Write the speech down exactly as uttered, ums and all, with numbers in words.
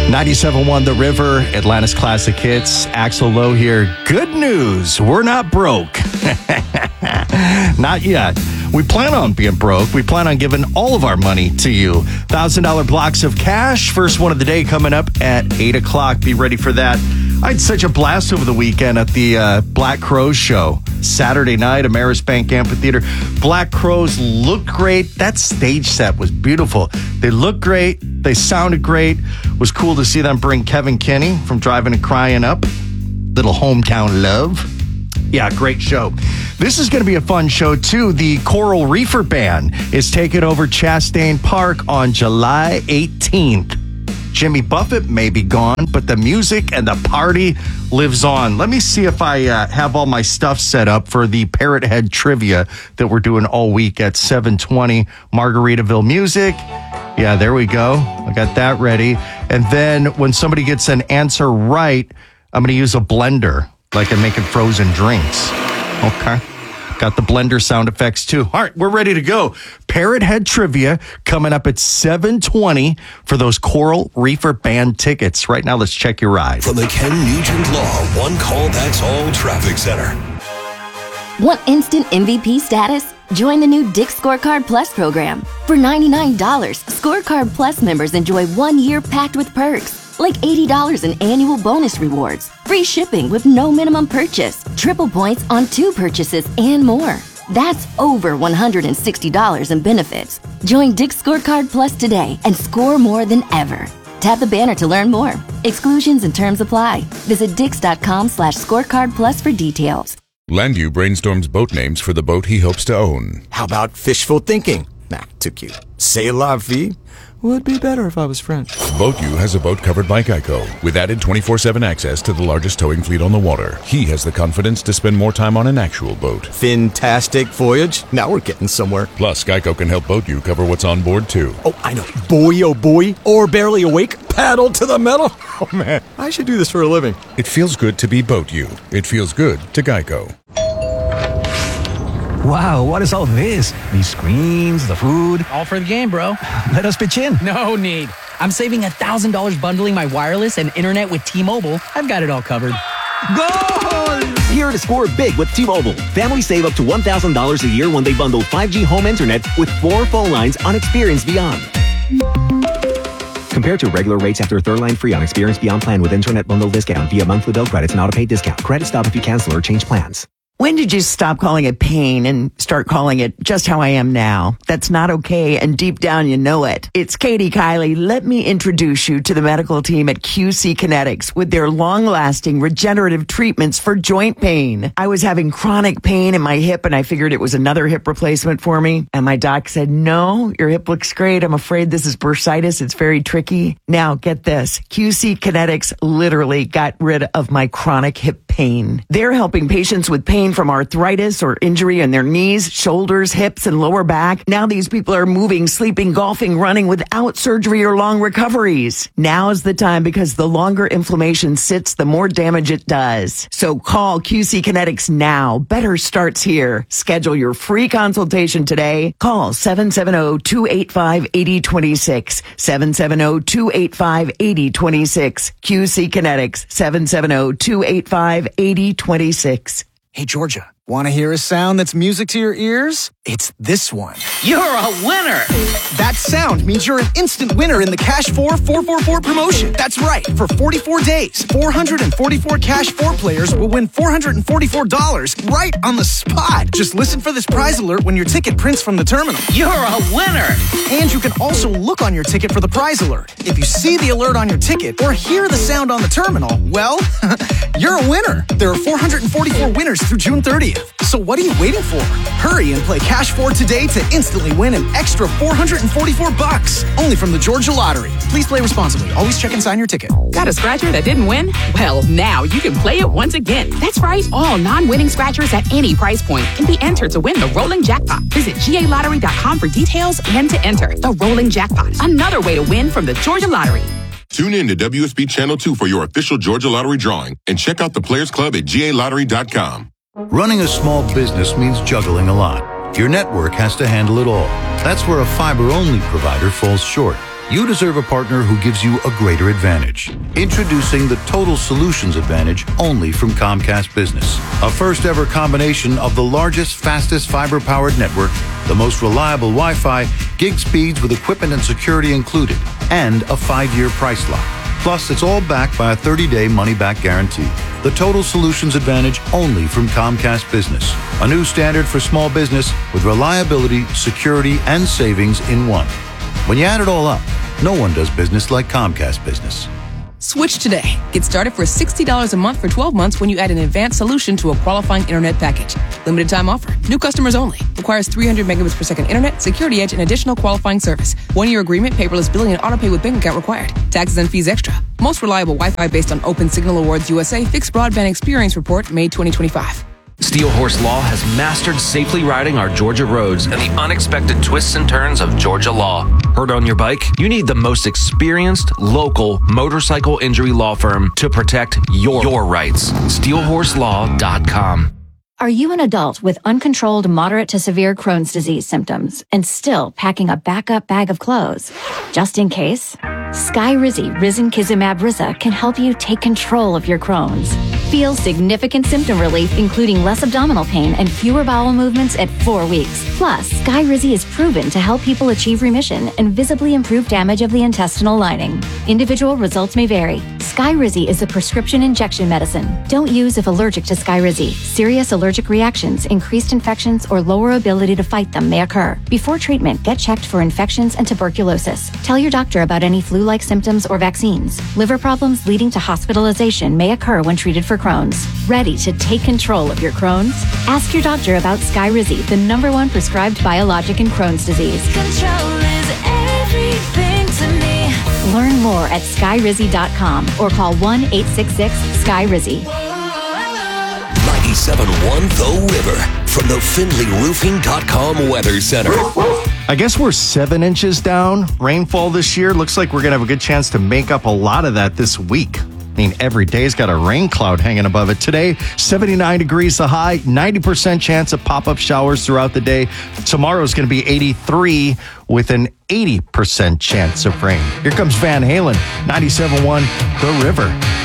ninety-seven point one The River, Atlanta's Classic Hits. Axel Lowe here. Good news. We're not broke. Not yet. We plan on being broke. We plan on giving all of our money to you. one thousand dollars blocks of cash. First one of the day coming up at eight o'clock. Be ready for that. I had such a blast over the weekend at the uh, Black Crowes show. Saturday night, Ameris Bank Amphitheater. Black Crowes looked great. That stage set was beautiful. They looked great. They sounded great. It was cool to see them bring Kevin Kinney from Driving and Crying up. Little hometown love. Yeah, great show. This is going to be a fun show, too. The Coral Reefer Band is taking over Chastain Park on July eighteenth. Jimmy Buffett may be gone, but the music and the party lives on. Let me see if I uh, have all my stuff set up for the Parrot Head Trivia that we're doing all week at seven twenty. Margaritaville Music. Yeah, there we go. I got that ready. And then when somebody gets an answer right, I'm going to use a blender like I'm making frozen drinks. Okay. Got the blender sound effects, too. All right, we're ready to go. Parrot Head Trivia coming up at seven twenty for those Coral Reefer Band tickets. Right now, let's check your ride. From the Ken Nugent Law One Call That's All Traffic Center. Want instant M V P status? Join the new Dick's Scorecard Plus program. For ninety-nine dollars, Scorecard Plus members enjoy one year packed with perks. Like eighty dollars in annual bonus rewards, free shipping with no minimum purchase, triple points on two purchases, and more. That's over one hundred sixty dollars in benefits. Join Dick's Scorecard Plus today and score more than ever. Tap the banner to learn more. Exclusions and terms apply. Visit dix.com slash scorecard plus for details. Landu brainstorms boat names for the boat he hopes to own. How about fishful thinking? Nah, too cute. C'est la vie? Would be better if I was French. BoatU has a boat covered by Geico with added twenty-four seven access to the largest towing fleet on the water. He has the confidence to spend more time on an actual boat. Fantastic voyage. Now we're getting somewhere. Plus, Geico can help BoatU cover what's on board, too. Oh, I know. Boy, oh boy. Or barely awake. Paddle to the metal. Oh, man. I should do this for a living. It feels good to be BoatU. It feels good to Geico. Wow, what is all this? These screens, the food. All for the game, bro. Let us pitch in. No need. I'm saving one thousand dollars bundling my wireless and internet with T-Mobile. I've got it all covered. Goal! Here to score big with T-Mobile. Families save up to one thousand dollars a year when they bundle five G home internet with four phone lines on Experience Beyond. Compared to regular rates after third line free on Experience Beyond plan with internet bundle discount via monthly bill credits and auto-pay discount. Credit stop if you cancel or change plans. When did you stop calling it pain and start calling it just how I am now? That's not okay, and deep down you know it. It's Katie Kiley. Let me introduce you to the medical team at Q C Kinetics with their long-lasting regenerative treatments for joint pain. I was having chronic pain in my hip, and I figured it was another hip replacement for me. And my doc said, no, your hip looks great. I'm afraid this is bursitis. It's very tricky. Now, get this. Q C Kinetics literally got rid of my chronic hip pain. They're helping patients with pain from arthritis or injury in their knees, shoulders, hips, and lower back. Now these people are moving, sleeping, golfing, running without surgery or long recoveries. Now is the time because the longer inflammation sits, the more damage it does. So call Q C Kinetics now. Better starts here. Schedule your free consultation today. Call seven seven zero, two eight five, eight zero two six. seven seven zero, two eight five, eight zero two six. Q C Kinetics, seven seven zero, two eight five, eight zero two six. Hey, Georgia, want to hear a sound that's music to your ears? It's this one. You're a winner! That sound means you're an instant winner in the Cash four four four four promotion. That's right. For forty-four days, four hundred forty-four Cash four players will win four hundred forty-four dollars right on the spot. Just listen for this prize alert when your ticket prints from the terminal. You're a winner! And you can also look on your ticket for the prize alert. If you see the alert on your ticket or hear the sound on the terminal, well, you're a winner. There are four hundred forty-four winners through June thirtieth. So what are you waiting for? Hurry and play Cash four today to instantly win an extra four hundred forty-four bucks. Only from the Georgia Lottery. Please play responsibly. Always check and sign your ticket. Got a scratcher that didn't win? Well, now you can play it once again. That's right. All non-winning scratchers at any price point can be entered to win the Rolling Jackpot. Visit G A lottery dot com for details and to enter the Rolling Jackpot. Another way to win from the Georgia Lottery. Tune in to W S B Channel two for your official Georgia Lottery drawing and check out the Players Club at G A lottery dot com. Running a small business means juggling a lot. Your network has to handle it all. That's where a fiber-only provider falls short. You deserve a partner who gives you a greater advantage. Introducing the Total Solutions Advantage only from Comcast Business. A first ever combination of the largest, fastest fiber-powered network, the most reliable Wi-Fi, gig speeds with equipment and security included, and a five-year price lock. Plus, it's all backed by a thirty-day money-back guarantee. The Total Solutions Advantage only from Comcast Business. A new standard for small business with reliability, security, and savings in one. When you add it all up, no one does business like Comcast Business. Switch today. Get started for sixty dollars a month for twelve months when you add an advanced solution to a qualifying internet package. Limited time offer. New customers only. Requires three hundred megabits per second internet, security edge, and additional qualifying service. One-year agreement, paperless billing, and autopay with bank account required. Taxes and fees extra. Most reliable Wi-Fi based on Open Signal Awards U S A Fixed Broadband Experience Report, May twenty twenty-five. Steel Horse Law has mastered safely riding our Georgia roads and the unexpected twists and turns of Georgia law. Hurt on your bike? You need the most experienced, local motorcycle injury law firm to protect your, your rights. steel horse law dot com. Are you an adult with uncontrolled moderate to severe Crohn's disease symptoms and still packing a backup bag of clothes? Just in case, Skyrizi Risankizumab Riza can help you take control of your Crohn's. Feel significant symptom relief, including less abdominal pain and fewer bowel movements at four weeks. Plus, Skyrizi is proven to help people achieve remission and visibly improve damage of the intestinal lining. Individual results may vary. Skyrizi is a prescription injection medicine. Don't use if allergic to Skyrizi. Serious allergic reactions, increased infections, or lower ability to fight them may occur. Before treatment, get checked for infections and tuberculosis. Tell your doctor about any flu-like symptoms or vaccines. Liver problems leading to hospitalization may occur when treated for Crohn's. Ready to take control of your Crohn's? Ask your doctor about Skyrizi, the number one prescribed biologic in Crohn's disease. Control is everything to me. Learn more at skyrizi dot com or call one eight six six sky rizi. ninety-seven point one The River from the Findlay Roofing dot com Weather Center. I guess we're seven inches down. Rainfall this year. Looks like we're going to have a good chance to make up a lot of that this week. I mean, every day's got a rain cloud hanging above it. Today, seventy-nine degrees the high, ninety percent chance of pop-up showers throughout the day. Tomorrow's going to be eighty-three with an eighty percent chance of rain. Here comes Van Halen, ninety-seven point one The River.